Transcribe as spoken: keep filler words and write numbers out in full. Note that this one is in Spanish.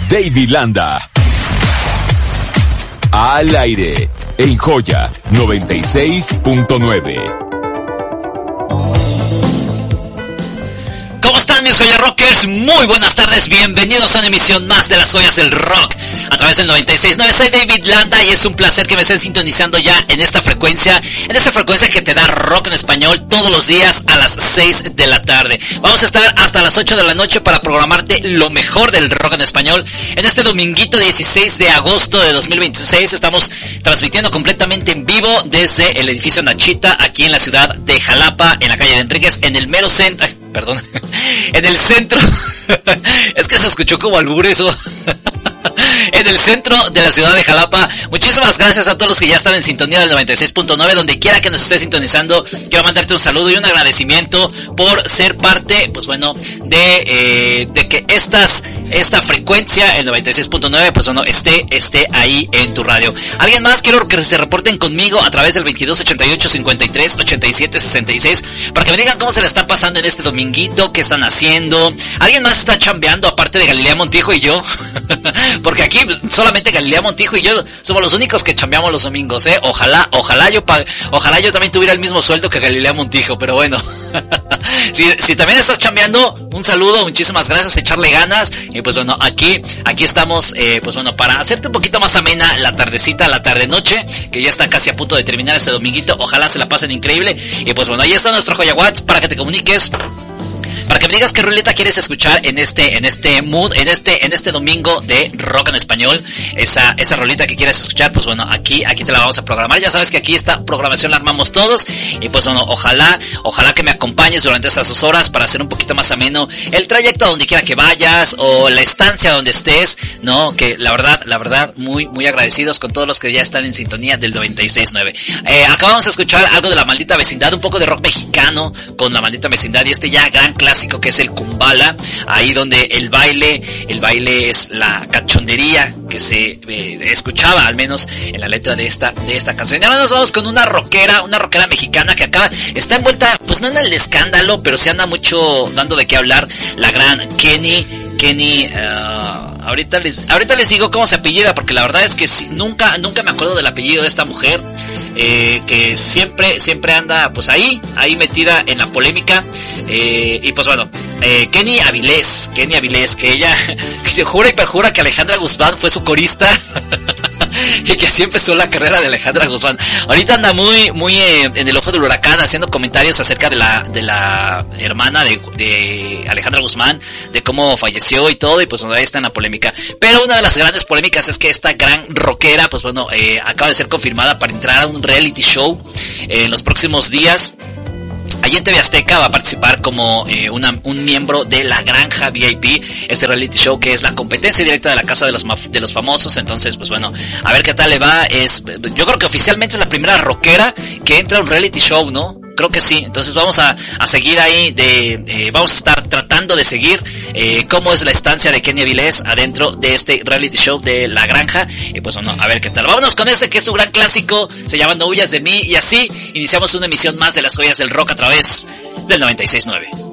David Landa. Al aire, en Joya noventa y seis punto nueve. ¿Cómo están mis Joya Rockers? Muy buenas tardes, bienvenidos a una emisión más de las Joyas del Rock a través del noventa y seis punto nueve. Soy David Landa y es un placer que me estén sintonizando ya en esta frecuencia, en esta frecuencia que te da rock en español todos los días a las seis de la tarde. Vamos a estar hasta las ocho de la noche para programarte lo mejor del rock en español. En este dominguito dieciséis de agosto de dos mil veintiséis estamos transmitiendo completamente en vivo desde el edificio Nachita, aquí en la ciudad de Jalapa, en la calle de Enríquez, en el mero centro, perdón, en el centro, es que se escuchó como albur eso. En el centro de la ciudad de Jalapa. Muchísimas gracias a todos los que ya están en sintonía del noventa y seis punto nueve, donde quiera que nos estés sintonizando. Quiero mandarte un saludo y un agradecimiento por ser parte, pues bueno, de eh, de que estas esta frecuencia, el noventa y seis punto nueve, pues bueno, esté esté ahí en tu radio. Alguien más, quiero que se reporten conmigo a través del veintidós ochenta y ocho cincuenta y tres ochenta y siete sesenta y seis para que me digan cómo se la están pasando en este dominguito, qué están haciendo. ¿Alguien más está chambeando aparte de Galilea Montijo y yo? Porque aquí solamente Galilea Montijo y yo somos los únicos que chambeamos los domingos, ¿eh? Ojalá, ojalá yo pag- ojalá yo también tuviera el mismo sueldo que Galilea Montijo, pero bueno. si, si también estás chambeando, un saludo, muchísimas gracias, echarle ganas. Y pues bueno, aquí, aquí estamos, eh, pues bueno, para hacerte un poquito más amena la tardecita, la tarde-noche, que ya está casi a punto de terminar este dominguito. Ojalá se la pasen increíble. Y pues bueno, ahí está nuestro Joya WhatsApp para que te comuniques, para que me digas qué ruleta quieres escuchar en este, en este mood, en este, en este domingo de rock en español. Esa, esa rolita que quieres escuchar, pues bueno, aquí, aquí te la vamos a programar. Ya sabes que aquí esta programación la armamos todos. Y pues bueno, ojalá, ojalá que me acompañes durante estas dos horas para hacer un poquito más ameno el trayecto a donde quiera que vayas, o la estancia donde estés, ¿no? Que la verdad, la verdad, muy, muy agradecidos con todos los que ya están en sintonía del noventa y seis punto nueve. Eh, acabamos de escuchar algo de La Maldita Vecindad, un poco de rock mexicano con La Maldita Vecindad y este ya gran clásico que es el Kumbala, ahí donde el baile, el baile es la cachondería que se eh, escuchaba al menos en la letra de esta, de esta canción. Y ahora nos vamos con una rockera, una rockera mexicana que acá está envuelta, pues no en el escándalo, pero se anda mucho dando de qué hablar, la gran Kenny, Kenny, uh, ahorita les, ahorita les digo cómo se apellida, porque la verdad es que si, nunca, nunca me acuerdo del apellido de esta mujer, eh, que siempre, siempre anda, pues ahí, ahí metida en la polémica, eh, y pues bueno, eh, Kenny Avilés, Kenny Avilés, que ella que se jura y perjura que Alejandra Guzmán fue su corista. Y que así empezó la carrera de Alejandra Guzmán. Ahorita anda muy, muy eh, en el ojo del huracán, haciendo comentarios acerca de la, de la hermana de, de Alejandra Guzmán, de cómo falleció y todo, y pues bueno, ahí está en la polémica. Pero una de las grandes polémicas es que esta gran rockera, pues bueno, eh, acaba de ser confirmada para entrar a un reality show eh, en los próximos días. Allí en T V Azteca va a participar como eh, una, un miembro de La Granja V I P, este reality show que es la competencia directa de la casa de los maf- de los famosos. Entonces, pues bueno, a ver qué tal le va. Es, yo creo que oficialmente es la primera rockera que entra a un reality show, ¿no? Creo que sí. Entonces vamos a, a seguir ahí de, eh, vamos a estar tratando de seguir eh, cómo es la estancia de Kenny Avilés adentro de este reality show de La Granja. Y pues bueno, a ver qué tal. Vámonos con este que es su gran clásico, se llama No huyas de mí, y así iniciamos una emisión más de las Joyas del Rock a través del noventa y seis punto nueve.